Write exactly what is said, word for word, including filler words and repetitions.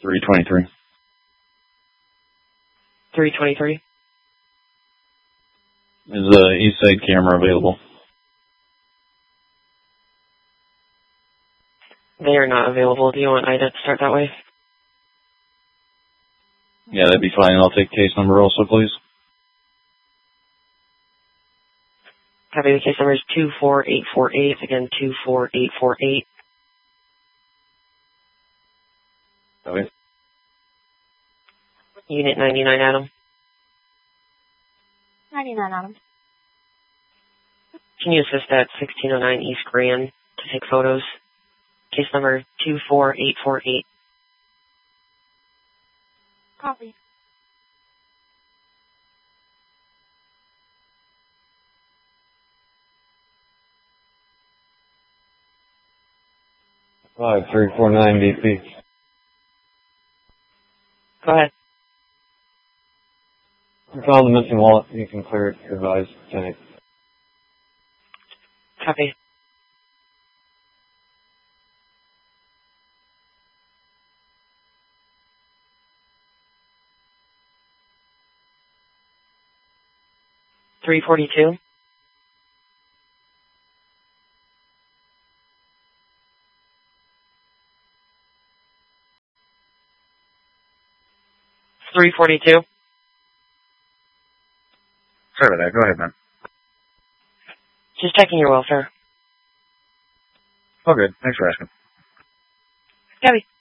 three twenty-three. three twenty-three. Is the east side camera available? They are not available. Do you want Ida to start that way? Yeah, that'd be fine. I'll take case number also, please. Copy. The case number is two four eight four eight. Again, two four eight four eight. Okay. Unit ninety-nine, Adam. ninety-nine, Adam. Can you assist at sixteen oh nine East Grand to take photos? Case number two four eight four eight. Copy. five three four nine D P. Go ahead. We found the missing wallet. You can clear it. Advise ten. Copy. three forty-two. three forty-two. Sorry about that. Go ahead, man. Just checking your welfare. Oh, good. Thanks for asking. Copy.